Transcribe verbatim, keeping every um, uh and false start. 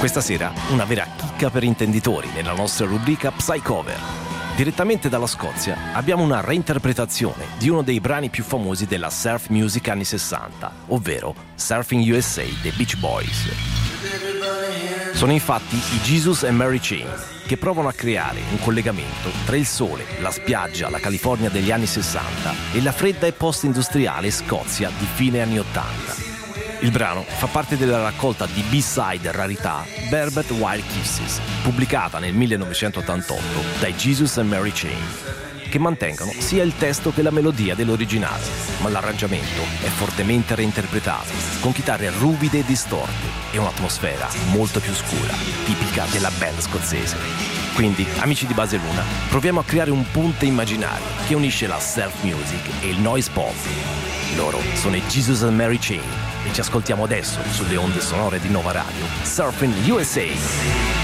Questa sera una vera chicca per intenditori nella nostra rubrica Psycover. Direttamente dalla Scozia abbiamo una reinterpretazione di uno dei brani più famosi della surf music anni sessanta, ovvero Surfing U S A dei Beach Boys. Sono infatti i Jesus and Mary Chain che provano a creare un collegamento tra il sole, la spiaggia, la California degli anni sessanta e la fredda e post-industriale Scozia di fine anni ottanta. Il brano fa parte della raccolta di B-side rarità Velvet Wild Kisses, pubblicata nel millenovecentottantotto dai Jesus and Mary Chain, che mantengono sia il testo che la melodia dell'originale, ma l'arrangiamento è fortemente reinterpretato, con chitarre ruvide e distorte e un'atmosfera molto più scura, tipica della band scozzese. Quindi, amici di Base Luna, proviamo a creare un ponte immaginario che unisce la surf music e il noise pop. Loro sono i Jesus and Mary Chain e ci ascoltiamo adesso sulle onde sonore di Nova Radio, Surfing U S A.